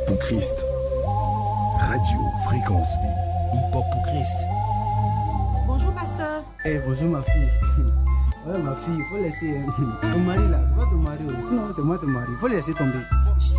pour Christ. Radio Fréquence Vie. Hip-hop pour Christ. Bonjour, pasteur. Bonjour, ma fille. Ouais, ma fille, il faut laisser ton mari là. C'est pas ton mari. Sinon, c'est moi ton mari. Il faut laisser tomber.